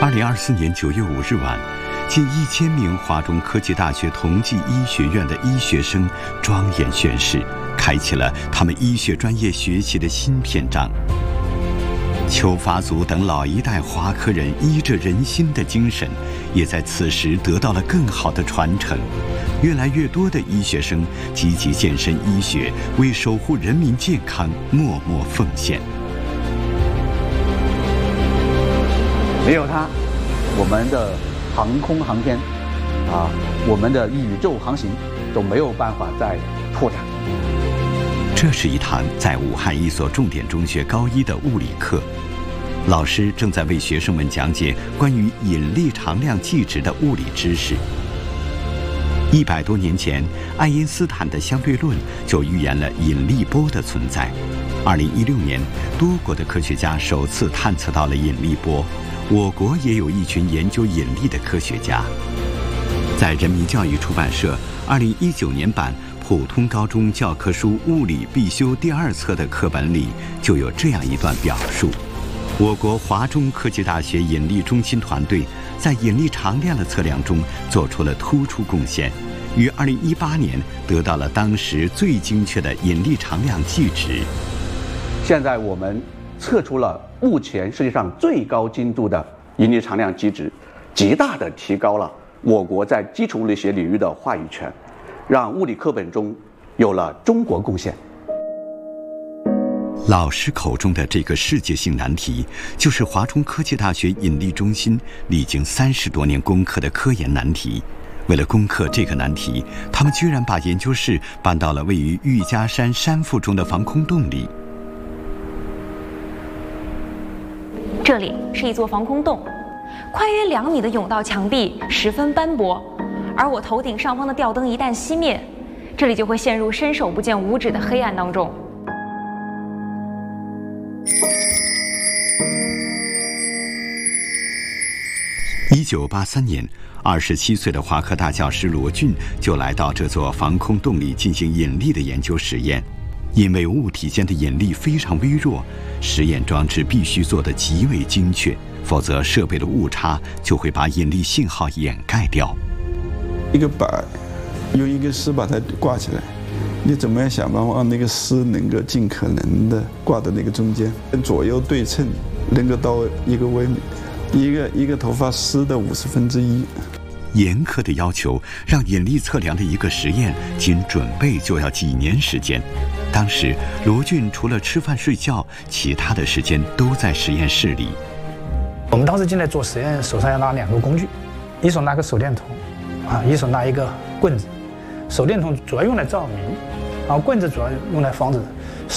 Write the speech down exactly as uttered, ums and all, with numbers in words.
二零二四年九月五日晚，近一千名华中科技大学同济医学院的医学生庄严宣誓，开启了他们医学专业学习的新篇章。邱发祖等老一代华科人医治人心的精神，也在此时得到了更好的传承。越来越多的医学生积极献身医学，为守护人民健康默默奉献。 没有它，我们的航空航天啊，我们的宇宙航行都没有办法再拓展。 这是一堂在武汉一所重点中学高一的物理课，老师正在为学生们讲解关于引力常量计值的物理知识。一百多年前，爱因斯坦的相对论就预言了引力波的存在。二零一六年，多国的科学家首次探测到了引力波。我国也有一群研究引力的科学家。在人民教育出版社二零一九年版普通高中教科书物理必修第二册的课本里，就有这样一段表述：我国华中科技大学引力中心团队在引力常量的测量中做出了突出贡献，于二零一八年得到了当时最精确的引力常量计值。 现在我们测出了目前世界上最高精度的引力常量计值，极大地提高了我国在基础物理学领域的话语权，让物理课本中有了中国贡献。 老师口中的这个世界性难题，就是华中科技大学引力中心历经三十多年攻克的科研难题。为了攻克这个难题，他们居然把研究室搬到了位于玉家山山腹中的防空洞里。 这里是一座防空洞，宽约两米的甬道墙壁十分斑驳，而我头顶上方的吊灯一旦熄灭，这里就会陷入伸手不见五指的黑暗当中。 一九八三年，二十七岁的华科大教师罗俊就来到这座防空洞里进行引力的研究实验。因为物体间的引力非常微弱，实验装置必须做得极为精确，否则设备的误差就会把引力信号掩盖掉。 一个板用一根丝把它挂起来，你怎么样想办法让那个丝能够尽可能的挂到那个中间，左右对称，能够到一个微米，一个一个头发丝的五十分之一。 严苛的要求让引力测量的一个实验仅准备就要几年时间。当时罗俊除了吃饭睡觉，其他的时间都在实验室里。 我们当时进来做实验，手上要拿两个工具，一手拿个手电筒，啊，一手拿一个棍子。手电筒主要用来照明，然后棍子主要用来防止